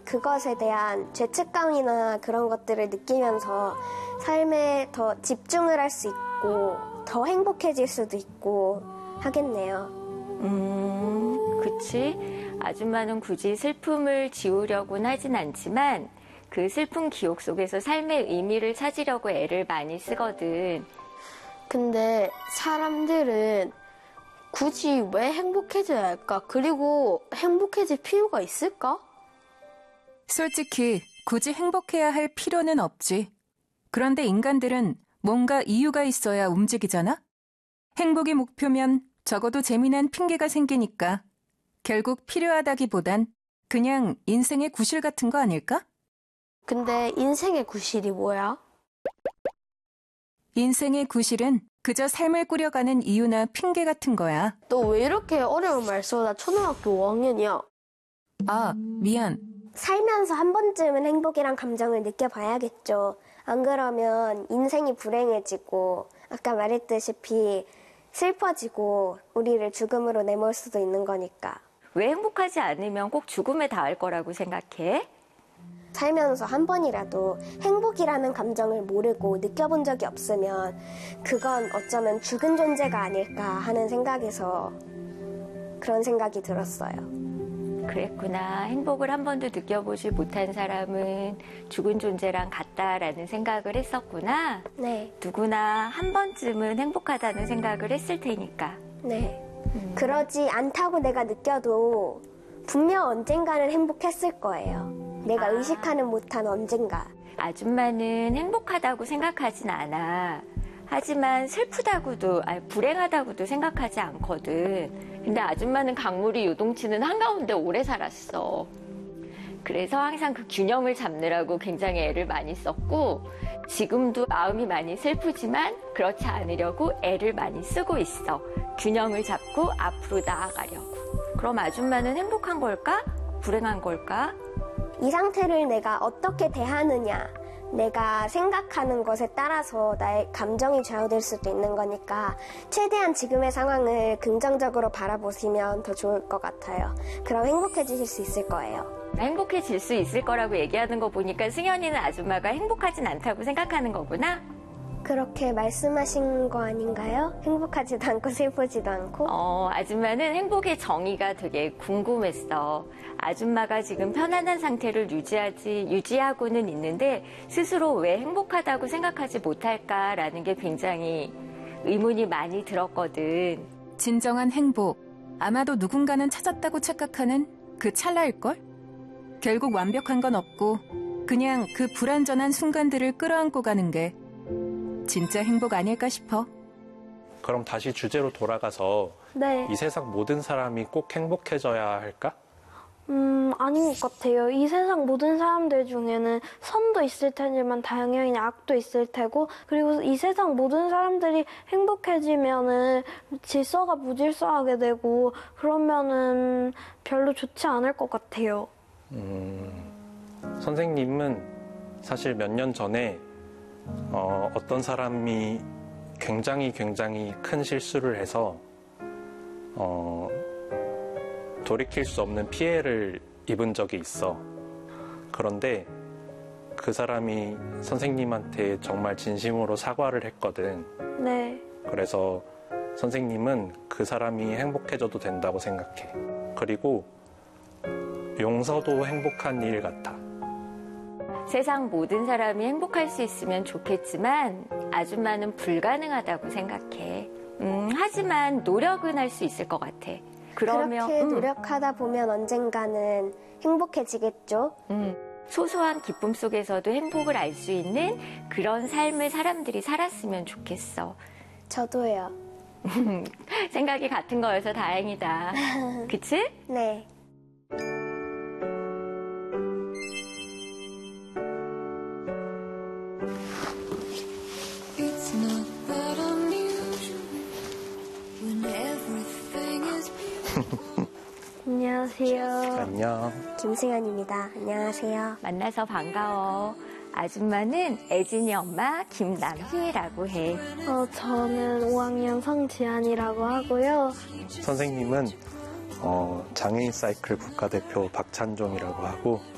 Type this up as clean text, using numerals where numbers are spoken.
그것에 대한 죄책감이나 그런 것들을 느끼면서 삶에 더 집중을 할 수 있고 더 행복해질 수도 있고 하겠네요. 그치? 아줌마는 굳이 슬픔을 지우려고는 하진 않지만 그 슬픈 기억 속에서 삶의 의미를 찾으려고 애를 많이 쓰거든. 근데 사람들은 굳이 왜 행복해져야 할까? 그리고 행복해질 필요가 있을까? 솔직히 굳이 행복해야 할 필요는 없지. 그런데 인간들은 뭔가 이유가 있어야 움직이잖아? 행복이 목표면 적어도 재미난 핑계가 생기니까 결국 필요하다기보단 그냥 인생의 구실 같은 거 아닐까? 근데 인생의 구실이 뭐야? 인생의 구실은 그저 삶을 꾸려가는 이유나 핑계 같은 거야. 너 왜 이렇게 어려운 말 써? 나 초등학교 5학년이야. 아, 미안. 살면서 한 번쯤은 행복이란 감정을 느껴봐야겠죠. 안 그러면 인생이 불행해지고 아까 말했다시피 슬퍼지고 우리를 죽음으로 내몰 수도 있는 거니까. 왜 행복하지 않으면 꼭 죽음에 닿을 거라고 생각해? 살면서 한 번이라도 행복이라는 감정을 모르고 느껴본 적이 없으면 그건 어쩌면 죽은 존재가 아닐까 하는 생각에서 그런 생각이 들었어요. 그랬구나. 행복을 한 번도 느껴보지 못한 사람은 죽은 존재랑 같다라는 생각을 했었구나. 네. 누구나 한 번쯤은 행복하다는 생각을 했을 테니까. 네. 그러지 않다고 내가 느껴도 분명 언젠가는 행복했을 거예요. 내가 의식하는 못한 언젠가. 아줌마는 행복하다고 생각하진 않아. 하지만 슬프다고도, 불행하다고도 생각하지 않거든. 근데 아줌마는 강물이 요동치는 한가운데 오래 살았어. 그래서 항상 그 균형을 잡느라고 굉장히 애를 많이 썼고, 지금도 마음이 많이 슬프지만 그렇지 않으려고 애를 많이 쓰고 있어. 균형을 잡고 앞으로 나아가려고. 그럼 아줌마는 행복한 걸까? 불행한 걸까? 이 상태를 내가 어떻게 대하느냐, 내가 생각하는 것에 따라서 나의 감정이 좌우될 수도 있는 거니까 최대한 지금의 상황을 긍정적으로 바라보시면 더 좋을 것 같아요. 그럼 행복해지실 수 있을 거예요. 행복해질 수 있을 거라고 얘기하는 거 보니까 승현이는 아줌마가 행복하진 않다고 생각하는 거구나? 그렇게 말씀하신 거 아닌가요? 행복하지도 않고 슬프지도 않고? 아줌마는 행복의 정의가 되게 궁금했어. 아줌마가 지금 편안한 상태를 유지하고는 있는데 스스로 왜 행복하다고 생각하지 못할까라는 게 굉장히 의문이 많이 들었거든. 진정한 행복, 아마도 누군가는 찾았다고 착각하는 그 찰나일걸? 결국 완벽한 건 없고 그냥 그 불완전한 순간들을 끌어안고 가는 게 진짜 행복 아닐까 싶어. 그럼 다시 주제로 돌아가서 네. 이 세상 모든 사람이 꼭 행복해져야 할까? 아닌 것 같아요. 이 세상 모든 사람들 중에는 선도 있을 테지만 당연히 악도 있을 테고, 그리고 이 세상 모든 사람들이 행복해지면은 질서가 무질서하게 되고 그러면은 별로 좋지 않을 것 같아요. 선생님은 사실 몇 년 전에 어떤 사람이 굉장히 큰 실수를 해서 돌이킬 수 없는 피해를 입은 적이 있어. 그런데 그 사람이 선생님한테 정말 진심으로 사과를 했거든. 네. 그래서 선생님은 그 사람이 행복해져도 된다고 생각해. 그리고 용서도 행복한 일 같아. 세상 모든 사람이 행복할 수 있으면 좋겠지만 아줌마는 불가능하다고 생각해. 하지만 노력은 할 수 있을 것 같아. 그렇게 노력하다 보면 언젠가는 행복해지겠죠? 소소한 기쁨 속에서도 행복을 알 수 있는 그런 삶을 사람들이 살았으면 좋겠어. 저도요. 생각이 같은 거여서 다행이다. 그치? 네. 안녕하세요. 안녕. 김승현입니다. 안녕하세요. 만나서 반가워. 아줌마는 애진이 엄마 김남희라고 해. 저는 5학년 성지안이라고 하고요. 선생님은 장애인 사이클 국가대표 박찬종이라고 하고